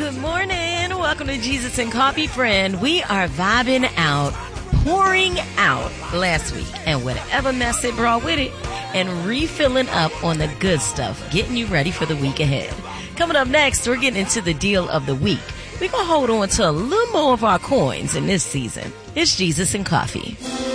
Good morning. Welcome to Jesus and Coffee, friend. We are vibing out, pouring out last week and whatever mess it brought with it, and refilling up on the good stuff, getting you ready for the week ahead. Coming up next, we're getting into the deal of the week. We're going to hold on to a little more of our coins in this season. It's Jesus and Coffee.